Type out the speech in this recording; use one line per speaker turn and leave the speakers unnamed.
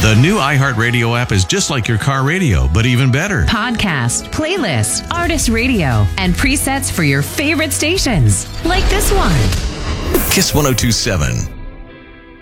The new iHeartRadio app is just like your car radio, but even better.
Podcast, playlist, artist radio, and presets for your favorite stations. Like this one.
Kiss 102.7.